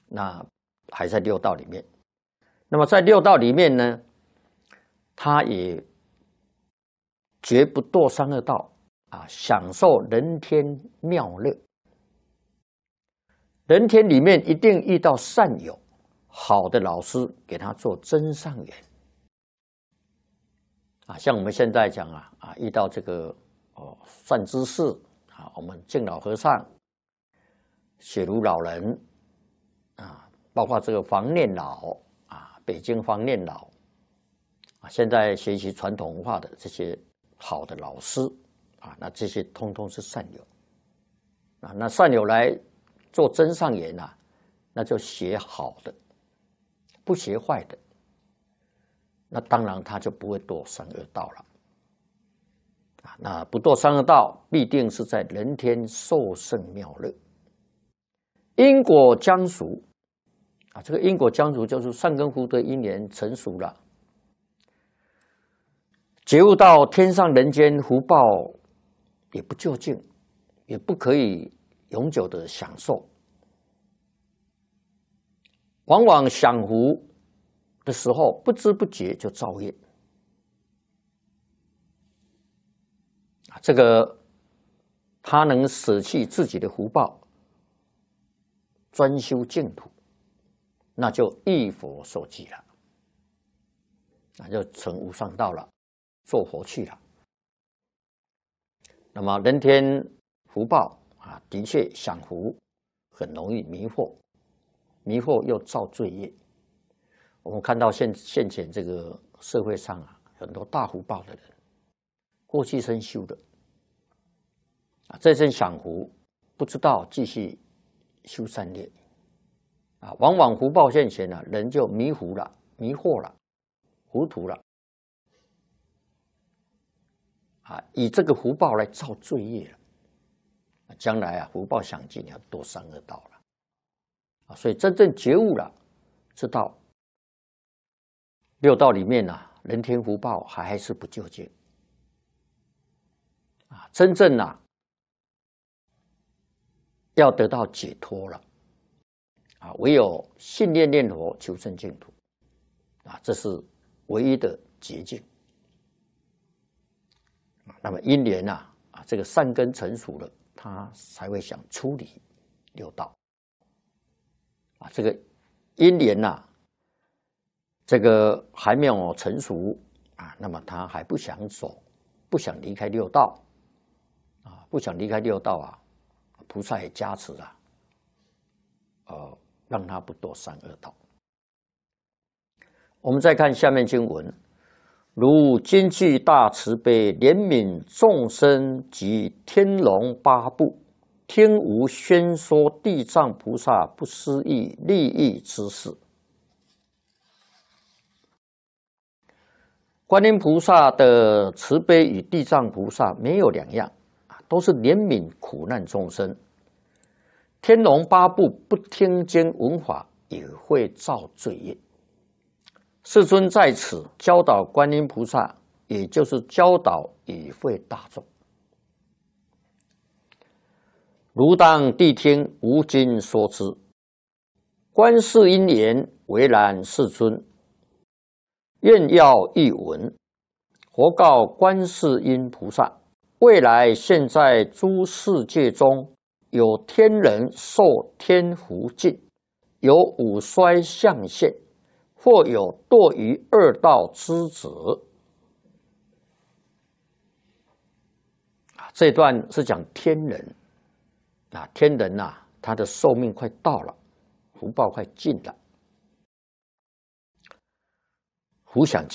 那还在六道里面。那么在六道里面呢，他也绝不堕三恶道啊，享受人天妙乐。人天里面一定遇到善友，好的老师给他做增上缘啊，像我们现在讲遇到这个善知识啊，我们敬老和尚、雪庐老人啊，包括这个黄念老啊，北京黄念老啊，现在学习传统文化的这些好的老师啊，那这些通通是善友啊，那善友来做增上缘啊，那就学好的，不学坏的，那当然他就不会堕三恶道了啊。那不堕三恶道，必定是在人天受胜妙乐。因果将熟啊，这个因果将熟就是善根福德因缘成熟了，觉悟到天上人间福报也不究竟，也不可以永久的享受，往往享福的时候不知不觉就造业啊，这个他能舍弃自己的福报，专修净土，那就忆佛受记了，那就成无上道了，做佛去了。那么人天福报啊，的确享福很容易迷惑，迷惑又造罪业。我们看到现前这个社会上啊，很多大福报的人，过去生修的啊，这生享福，不知道继续修善业啊，往往福报现前了，人就迷糊了、迷惑了、糊涂了啊，以这个福报来造罪业了，将来啊，福报享尽要堕三恶道了啊，所以真正觉悟了，知道六道里面啊，人天福报还是不究竟啊，真正要得到解脱了啊，唯有信念念佛求生净土啊，这是唯一的捷径。那么因缘这个善根成熟了，他才会想出离六道啊，这个因缘这个还没有成熟啊，那么他还不想走，不想离开六道啊，不想离开六道啊，菩萨也加持让他不堕三恶道。我们再看下面经文：如今具大慈悲，怜悯众生及天龙八部，听无宣说地藏菩萨不思议利益之事。观音菩萨的慈悲与地藏菩萨没有两样都是怜悯苦难众生。天龙八部不听经闻法，也会造罪业。世尊在此教导观音菩萨，也就是教导与会大众。如当谛听，无经说之。观世音言：为然，世尊。愿要一闻。佛告观世音菩萨：未来现在诸世界中，有天人受天福尽，有五衰相现，或有堕于二道之子。这段是讲天人天人他的寿命快到了，福报快尽了，福享